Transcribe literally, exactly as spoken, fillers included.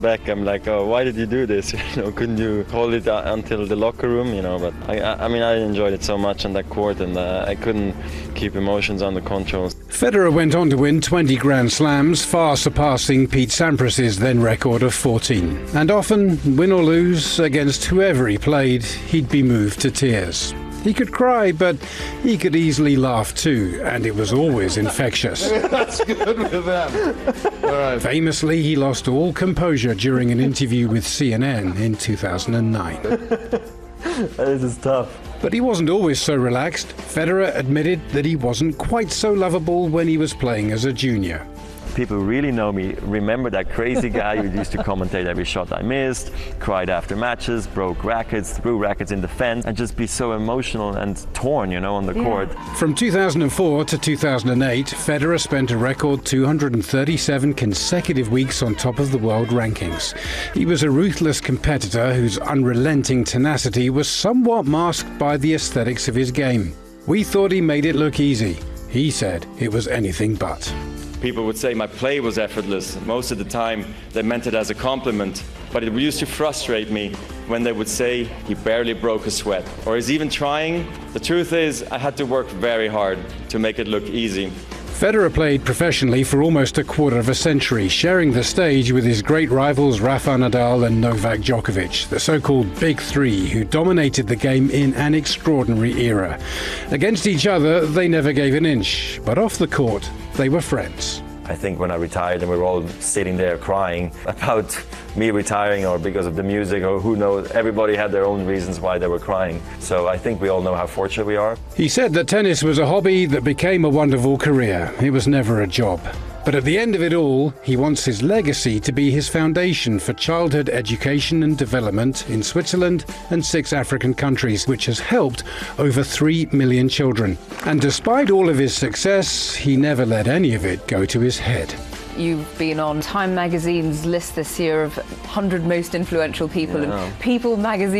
back. I'm like, oh, why did you do this? You know, couldn't you hold it until the locker room? You know, but I, I mean, I enjoyed it so much on that court, and uh, I couldn't keep emotions under control. Federer went on to win twenty Grand Slams, far surpassing Pete Sampras's then record of fourteen. And often, win or lose, against whoever he played, he'd be moved to tears. He could cry, but he could easily laugh too, and it was always infectious. That's good with them. All right. Famously, he lost all composure during an interview with C N N in two thousand nine. This is tough. But he wasn't always so relaxed. Federer admitted that he wasn't quite so lovable when he was playing as a junior. People who really know me remember that crazy guy who used to commentate every shot I missed, cried after matches, broke rackets, threw rackets in the fence, and just be so emotional and torn, you know, on the yeah. court. From two thousand four to two thousand eight, Federer spent a record two hundred thirty-seven consecutive weeks on top of the world rankings. He was a ruthless competitor whose unrelenting tenacity was somewhat masked by the aesthetics of his game. We thought he made it look easy. He said it was anything but. People would say my play was effortless. Most of the time, they meant it as a compliment. But it used to frustrate me when they would say he barely broke a sweat, or he's even trying. The truth is, I had to work very hard to make it look easy. Federer played professionally for almost a quarter of a century, sharing the stage with his great rivals Rafa Nadal and Novak Djokovic, the so-called Big Three, who dominated the game in an extraordinary era. Against each other, they never gave an inch, but off the court, they were friends. I think when I retired and we were all sitting there crying about me retiring or because of the music or who knows, everybody had their own reasons why they were crying. So I think we all know how fortunate we are. He said that tennis was a hobby that became a wonderful career. It was never a job. But at the end of it all, he wants his legacy to be his foundation for childhood education and development in Switzerland and six African countries, which has helped over three million children. And despite all of his success, he never let any of it go to his head. You've been on Time magazine's list this year of one hundred most influential people, yeah. and People magazine